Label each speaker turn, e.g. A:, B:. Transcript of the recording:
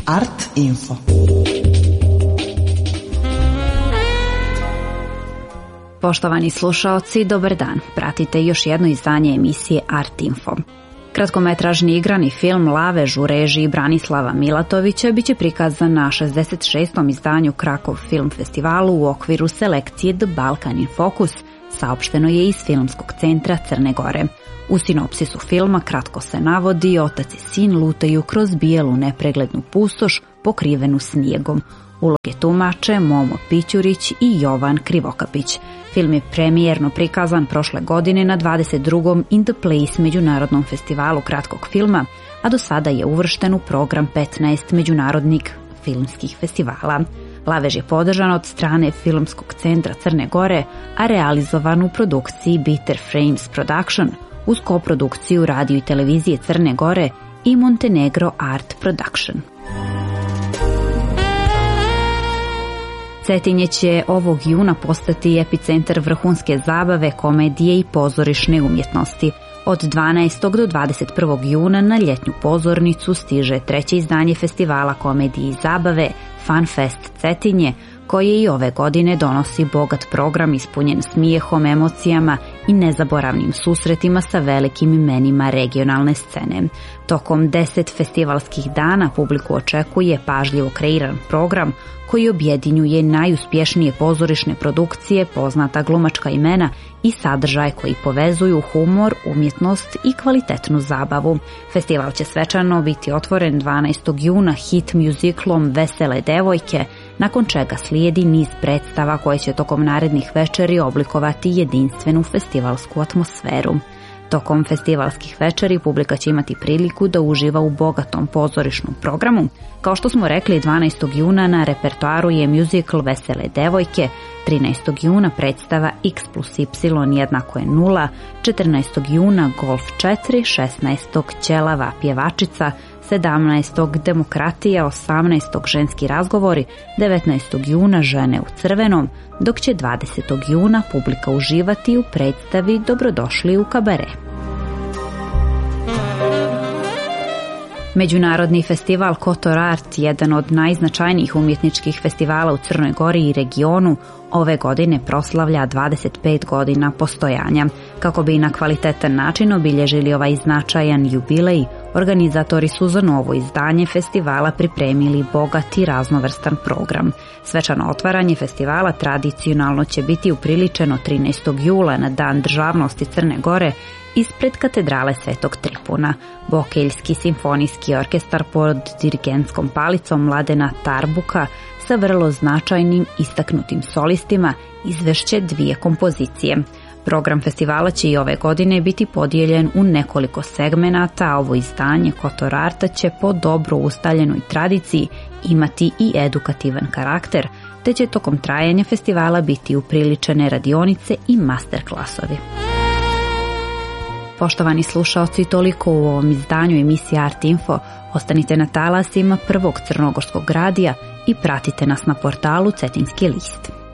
A: Art Info.
B: Poštovani slušaoci, dobar dan. Pratite još jedno izdanje emisije Art Info. Kratkometražni igrani film Lavež u režiji Branislava Milatovića biće prikazan na 66. izdanju Krakov film festivalu u okviru selekcije The Balkan in Focus, saopšteno je iz Filmskog centra Crne Gore. U sinopsisu filma kratko se navodi: otac i sin lutaju kroz bijelu nepreglednu pustoš pokrivenu snijegom. Uloge tumače Momo Pićurić i Jovan Krivokapić. Film je premijerno prikazan prošle godine na 22. In the Place međunarodnom festivalu kratkog filma, a do sada je uvršten u program 15 međunarodnih filmskih festivala. Lavež je podržan od strane Filmskog centra Crne Gore, a realizovan u produkciji Bitter Frames Production uz koprodukciju radio i televizije Crne Gore i Montenegro Art Production. Cetinje će ovog juna postati epicentar vrhunske zabave, komedije i pozorišne umjetnosti. Od 12. do 21. juna na ljetnju pozornicu stiže treće izdanje festivala komedije i zabave Fun Fest Cetinje, koje i ove godine donosi bogat program ispunjen smijehom, emocijama i nezaboravnim susretima sa velikim imenima regionalne scene. Tokom 10 festivalskih dana publiku očekuje pažljivo kreiran program koji objedinjuje najuspješnije pozorišne produkcije, poznata glumačka imena i sadržaj koji povezuju humor, umjetnost i kvalitetnu zabavu. Festival će svečano biti otvoren 12. juna hit muziklom Vesele devojke, nakon čega slijedi niz predstava koje će tokom narednih večeri oblikovati jedinstvenu festivalsku atmosferu. Tokom festivalskih večeri publika će imati priliku da uživa u bogatom pozorišnom programu. Kao što smo rekli, 12. juna na repertoaru je muzikl Vesele devojke, 13. juna predstava X plus Y jednako je 0, 14. juna Golf 4, 16. Ćelava pjevačica, 17. Demokratija, 18. Ženski razgovori, 19. juna Žene u crvenom, dok će 20. juna publika uživati u predstavi Dobrodošli u kabare. Međunarodni festival Kotor Art, jedan od najznačajnijih umjetničkih festivala u Crnoj Gori i regionu, ove godine proslavlja 25 godina postojanja. Kako bi na kvalitetan način obilježili ovaj značajan jubilej, organizatori su za novo izdanje festivala pripremili bogat i raznovrstan program. Svečano otvaranje festivala tradicionalno će biti upriličeno 13. jula na Dan državnosti Crne Gore ispred katedrale Svetog Tripuna. Bokeljski simfonijski orkestar pod dirigentskom palicom Mladena Tarbuka sa vrlo značajnim istaknutim solistima izvešće 2 kompozicije. Program festivala će i ove godine biti podijeljen u nekoliko segmenata, a ovo izdanje Kotor Arta će po dobro ustaljenoj tradiciji imati i edukativan karakter, te će tokom trajanja festivala biti upriličene radionice i masterklasovi. Poštovani slušaoci, toliko u ovom izdanju emisije Art Info. Ostanite na talasima prvog crnogorskog radija i pratite nas na portalu Cetinski list.